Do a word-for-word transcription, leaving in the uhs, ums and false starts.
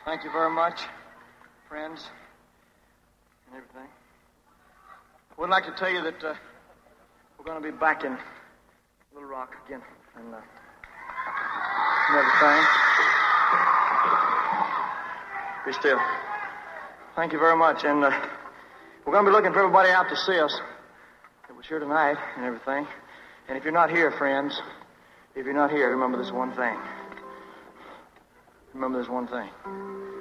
Thank you very much, friends, and everything. I would like to tell you that uh, we're going to be back in Little Rock again, and, uh, and everything. Be still. Thank you very much, and uh, we're going to be looking for everybody out to see us that was here tonight and everything. And if you're not here, friends, if you're not here, remember this one thing. Remember this one thing.